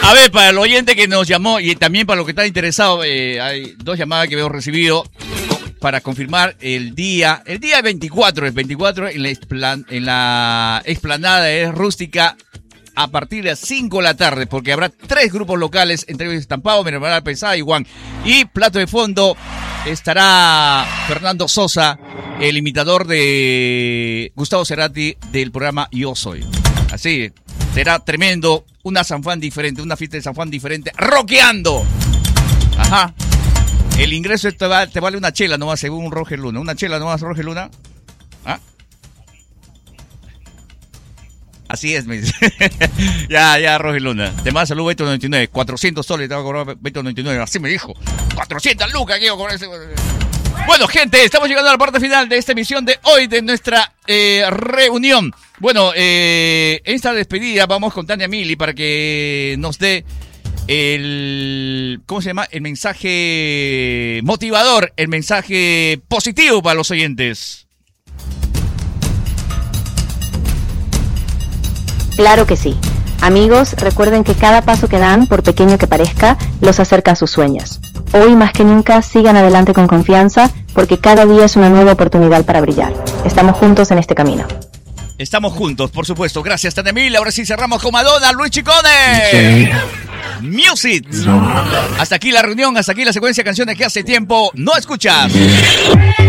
A ver, para el oyente que nos llamó y también para los que están interesados, hay 2 llamadas que hemos recibido para confirmar el día 24, en la explanada de Rústica a partir de las 5 de la tarde, porque habrá 3 grupos locales, entre ellos Estampado, Menormal Pesada y Juan. Y plato de fondo estará Fernando Sosa, el imitador de Gustavo Cerati del programa Yo Soy. Así, será tremendo, una fiesta de San Juan diferente, rockeando. Ajá. El ingreso te vale una chela nomás, según Roger Luna. Una chela nomás, Roger Luna. ¿Ah? Así es, me dice. ya, Roger Luna. Te mando saludo, Beto 99. 400 soles te va a cobrar Beto 99. Así me dijo. 400 lucas quiero cobrar ese. Bueno, gente, estamos llegando a la parte final de esta emisión de hoy de nuestra reunión. Bueno, en esta despedida vamos con Tania Mili para que nos dé el mensaje motivador, el mensaje positivo para los oyentes. Claro que sí. Amigos, recuerden que cada paso que dan, por pequeño que parezca, los acerca a sus sueños. Hoy más que nunca sigan adelante con confianza, porque cada día es una nueva oportunidad para brillar. Estamos juntos en este camino. Estamos juntos, por supuesto. Gracias, Tania Mil. Ahora sí cerramos con Madonna, Luis Chicone. Sí. Music. Hasta aquí la reunión, hasta aquí la secuencia de canciones que hace tiempo no escuchas.